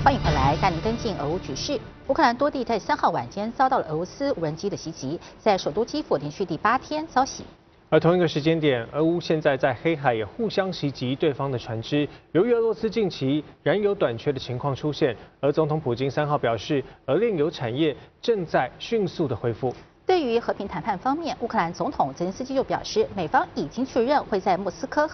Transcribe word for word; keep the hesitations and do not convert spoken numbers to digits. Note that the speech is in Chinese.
欢迎回来，带您跟进俄乌局势。乌克兰多地在三号晚间遭到了俄罗斯无人机的袭击，在首都基辅连续第八天遭袭。 而同一个时间点，俄乌现在在黑海也互相袭击对方的船只。由于俄罗斯近期燃油短缺的情况出现，而总统普京三号表示，俄炼油产业正在迅速的恢复。 对于和平谈判方面，乌克兰总统泽连斯基就表示，美方已经确认会在莫斯科和